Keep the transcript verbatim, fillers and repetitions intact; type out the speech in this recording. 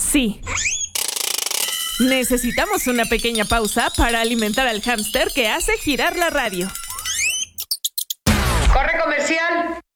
Sí. Necesitamos una pequeña pausa para alimentar al hámster que hace girar la radio. ¡Corre, comercial!